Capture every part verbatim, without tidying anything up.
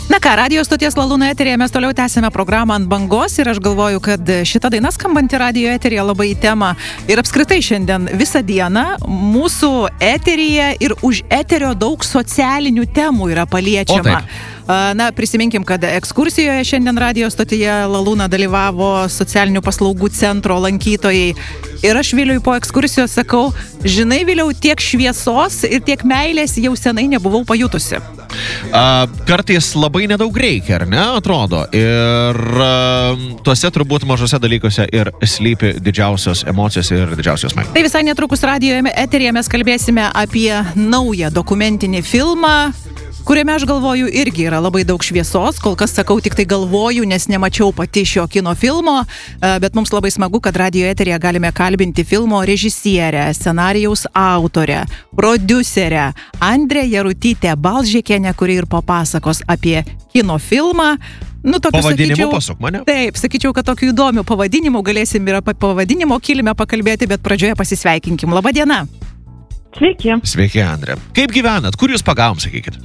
Na ką, radio stoties Lalūna eteryje mes toliau tęsime programą Ant bangos ir aš galvoju, kad šita daina skambanti radio eteryje labai į temą ir apskritai šiandien visą dieną mūsų eteryje ir už eterio daug socialinių temų yra paliečiama. Na, prisiminkim, kad ekskursijoje šiandien radio stotyje Lalūna dalyvavo socialinių paslaugų centro lankytojai. Ir aš Viliui po ekskursijos sakau, žinai, Viliau, tiek šviesos ir tiek meilės jau senai nebuvau pajutusi. A, kartais labai nedaug reikia, ar ne, atrodo. Ir a, tuose turbūt mažose dalykuose ir slypi didžiausios emocijos ir didžiausios meilės. Tai visai netrukus radio eteryje mes kalbėsime apie naują dokumentinį filmą, kuriame aš galvoju irgi yra labai daug šviesos, kol kas sakau tik tai galvoju, nes nemačiau pati šio kino filmo, bet mums labai smagu, kad radio eteryje galime kalbinti filmo režisierę, scenarijaus autorę, prodiuserę Andrę Jarutytę Balžekienę, kuri ir papasakos apie kino filmą. Nu, tokiu, pavadinimu sakyčiau, pasuk mane. Taip, sakyčiau, kad tokių įdomių pavadinimų galėsim ir apie pavadinimo kilime pakalbėti, bet pradžioje pasisveikinkim. Labą dieną. Sveiki. Sveiki, Andrė. Kaip gyvenat? Kur jūs pagavom, sakykit?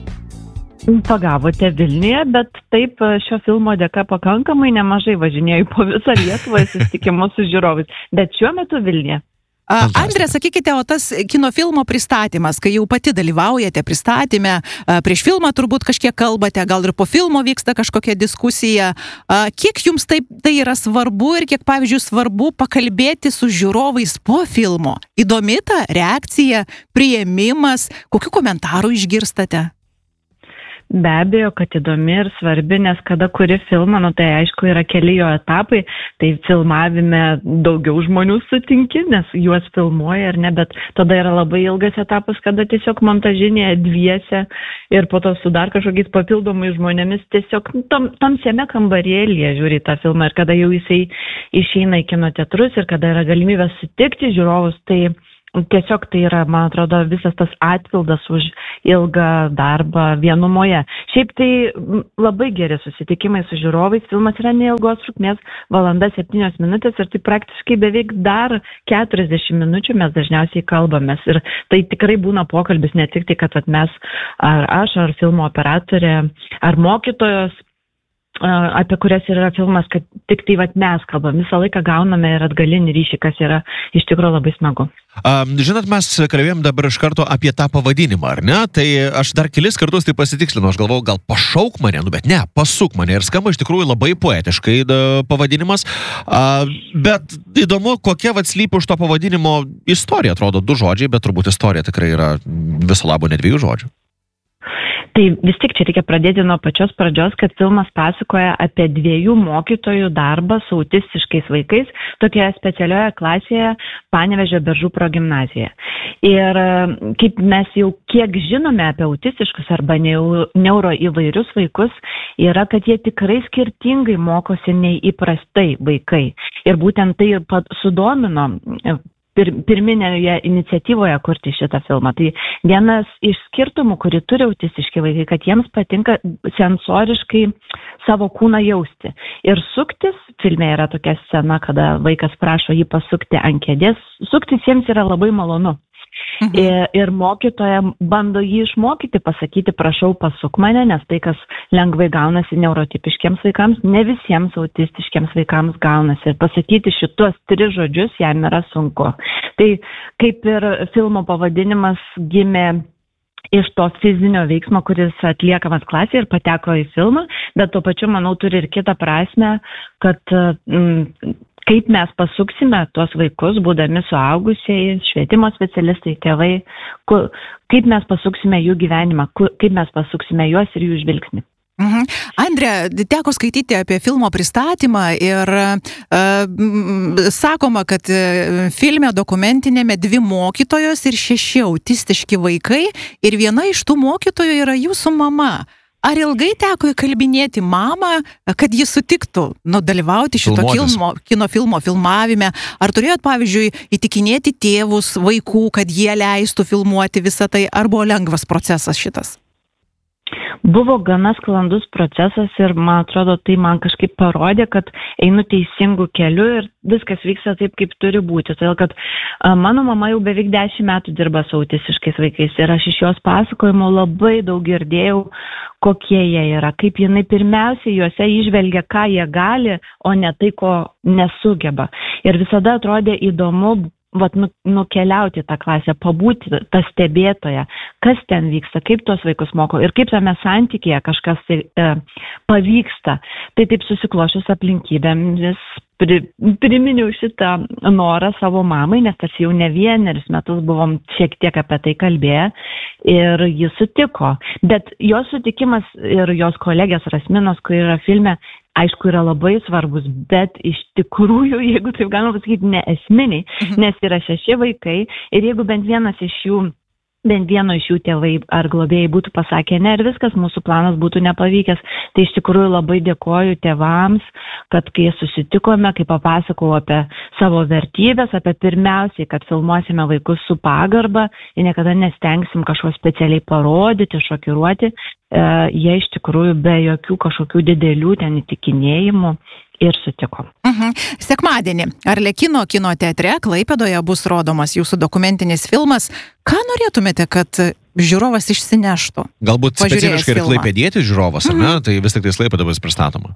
Pagavote Vilniuje, bet taip šio filmo dėka pakankamai nemažai važinėjau po visą Lietuvą susitikimus su žiūrovais, bet šiuo metu Vilniuje. Andrė, sakykite, o tas kino filmo pristatymas, kai jau pati dalyvaujate pristatyme, prieš filmą turbūt kažkiek kalbate, gal ir po filmo vyksta kažkokia diskusija, kiek jums tai, tai yra svarbu ir kiek, pavyzdžiui, svarbu pakalbėti su žiūrovais po filmo? Įdomi ta reakcija, priėmimas, kokių komentarų išgirstate? Be abejo, kad įdomi ir svarbi, nes kada kuri filmą, nu tai aišku yra keli jo etapai, tai filmavime daugiau žmonių sutinki, nes juos filmuoja ar ne, bet tada yra labai ilgas etapas, kada tiesiog montažinėje dviese ir po to su dar kažkokiais papildomais žmonėmis tiesiog tam, tamsiame kambarėlyje žiūri tą filmą ir kada jau jisai išeina į kino teatrus ir kada yra galimybė sutikti žiūrovus, tai tiesiog tai yra, man atrodo, visas tas atpildas už ilgą darbą vienumoje. Šiaip tai labai geri susitikimai su žiūrovais. Filmas yra neilgos trukmės, valanda septynios minutės ir tai praktiškai beveik dar keturiasdešimt minučių mes dažniausiai kalbamės. Ir tai tikrai būna pokalbis, ne tik tai, kad mes, ar aš, ar filmo operatorė, ar mokytojos, apie kurias yra filmas, kad tik tai vat mes kalbam. Visą laiką gauname ir atgalinį ryšį, kas yra iš tikrųjų labai smagu. Um, žinot, mes kalbėjom dabar iš karto apie tą pavadinimą, ar ne? Tai aš dar kelis kartus tai pasitikslinu, aš galvojau, gal pašauk mane, nu bet ne, pasuk mane. Ir skamba iš tikrųjų labai poetiškai da, pavadinimas. Uh, bet įdomu, kokia vat slypi už to pavadinimo istorija. Atrodo, du žodžiai, bet turbūt istorija tikrai yra viso labo ne dviejų žodžių. Tai vis tik čia reikia pradėti nuo pačios pradžios, kad filmas pasakoja apie dviejų mokytojų darbą su autistiškais vaikais tokioje specialioje klasėje Panevėžio Beržų progimnazijoje. Ir kaip mes jau kiek žinome apie autistiškus arba neuro įvairius vaikus, yra, kad jie tikrai skirtingai mokosi nei įprastai vaikai. Ir būtent tai sudomino pirminėje iniciatyvoje kurti šitą filmą. Tai vienas iš skirtumų, kurį turi autistiški vaikai, kad jiems patinka sensoriškai savo kūną jausti. Ir suktis, filme yra tokia scena, kada vaikas prašo jį pasukti ant kėdės, suktis jiems yra labai malonu. Mhm. Ir, ir mokytoja bando jį išmokyti, pasakyti, prašau, pasuk mane, nes tai, kas lengvai gaunasi neurotipiškiams vaikams, ne visiems autistiškiams vaikams gaunasi. Ir pasakyti šitos tris žodžius jam yra sunku. Tai kaip ir filmo pavadinimas gimė iš to fizinio veiksmo, kuris atliekamas klasėje ir pateko į filmą, bet tuo pačiu, manau, turi ir kitą prasmę, kad mm, kaip mes pasuksime tuos vaikus, būdami suaugusiai, švietimo specialistai, tėvai, kaip mes pasuksime jų gyvenimą, kaip mes pasuksime juos ir jų žvilgsnį. Mhm. Andrė, teko skaityti apie filmo pristatymą ir uh, sakoma, kad filme dokumentinėme dvi mokytojos ir šeši autistiški vaikai ir viena iš tų mokytojų yra jūsų mama. Ar ilgai teko įkalbinėti mamą, kad jis sutiktų nu, dalyvauti šito kilmo, kino filmo filmavime? Ar turėjot, pavyzdžiui, įtikinėti tėvus vaikų, kad jie leistų filmuoti visą tai? Ar buvo lengvas procesas šitas? Buvo gana sklandus procesas ir, man atrodo, tai man kažkaip parodė, kad einu teisingų kelių ir viskas vyksta taip, kaip turi būti. Todėl, kad a, mano mama jau beveik dešimt metų dirba su autistiškais vaikais ir aš iš jos pasakojimo labai daug girdėjau, kokie jie yra, kaip jinai pirmiausiai juose įžvelgia, ką jie gali, o ne tai, ko nesugeba. Ir visada atrodė įdomu vat, nu, nukeliauti tą klasę, pabūti tą stebėtoją, kas ten vyksta, kaip tuos vaikus moko ir kaip tame santykėje kažkas tai e, pavyksta. Tai taip susiklošius aplinkybėmis pri, priminiau šitą norą savo mamai, nes tarsi jau ne vienerius metus buvom šiek tiek apie tai kalbėję ir jis sutiko. Bet jos sutikimas ir jos kolegės Rasminos, kuri yra filme, aišku, yra labai svarbus, bet iš tikrųjų, jeigu taip galima pasakyti, ne esminiai, nes yra šeši vaikai ir jeigu bent vienas iš jų, bent vieno iš jų tėvai ar globėjai būtų pasakę, ne, ir viskas, mūsų planas būtų nepavykęs, tai iš tikrųjų labai dėkoju tėvams, kad kai susitikome, kai papasakau apie savo vertybės, apie pirmiausiai, kad filmuosime vaikus su pagarba ir niekada nestengsim kažko specialiai parodyti, šokiruoti, e, jie iš tikrųjų be jokių kažkokių didelių ten įtikinėjimų ir sutiko. Mhm. Sekmadienį Arlekino kino teatre Klaipėdoje bus rodomas jūsų dokumentinis filmas. Ką norėtumėte, kad žiūrovas išsineštų? Galbūt specifiškai ir klaipėdietis žiūrovas, mhm. ar ne? Tai vis tik tai Klaipėda bus pristatoma.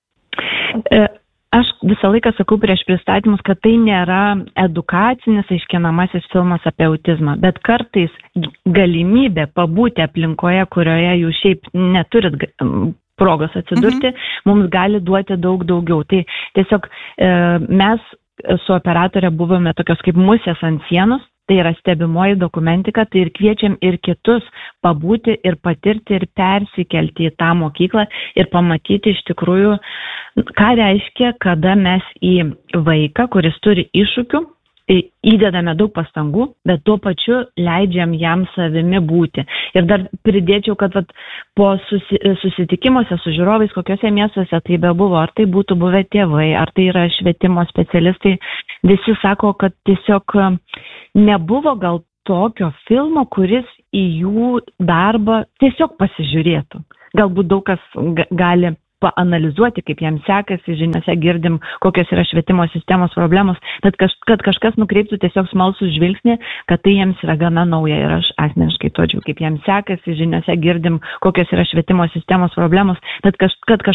E, aš visą laiką sakau prieš pristatymus, kad tai nėra edukacinis aiškinamasis filmas apie autizmą, bet kartais galimybė pabūti aplinkoje, kurioje jūs šiaip neturit progos atsidurti, mhm. mums gali duoti daug daugiau. Tai tiesiog e, mes su operatorė buvome tokios kaip musės ant sienos, tai yra stebimoji dokumentika, tai ir kviečiam ir kitus pabūti ir patirti ir persikelti į tą mokyklą ir pamatyti iš tikrųjų, ką reiškia, kada mes į vaiką, kuris turi iššūkių, įdedame daug pastangų, bet tuo pačiu leidžiam jam savimi būti. Ir dar pridėčiau, kad vat, po susi, susitikimuose su žiūrovais, kokiuose miestuose tai bebuvo, ar tai būtų buvę tėvai, ar tai yra švietimo specialistai, visi sako, kad tiesiog nebuvo gal tokio filmo, kuris į jų darbą tiesiog pasižiūrėtų. Galbūt daug kas g- gali paanalizuoti, kaip jam sekasi, žiniose girdim, kokios yra švietimo sistemos problemos, bet kaž, kad kažkas nukreiptų tiesiog smalsų žvilgsnį, kad tai jiems yra gana nauja ir aš asmeniškai todžiu, kaip jam sekasi, žiniose girdim, kokios yra švietimo sistemos problemos, bet kaž, kad kažkas